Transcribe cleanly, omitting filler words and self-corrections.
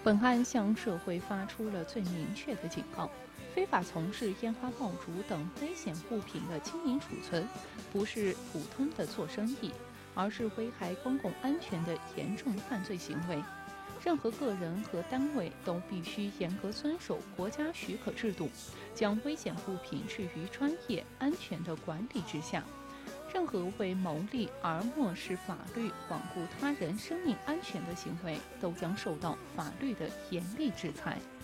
本案向社会发出了最明确的警告：非法从事烟花爆竹等危险物品的经营储存，不是普通的做生意，而是危害公共安全的严重犯罪行为。任何个人和单位都必须严格遵守国家许可制度，将危险物品置于专业、安全的管理之下。任何为牟利而漠视法律、罔顾他人生命安全的行为，都将受到法律的严厉制裁。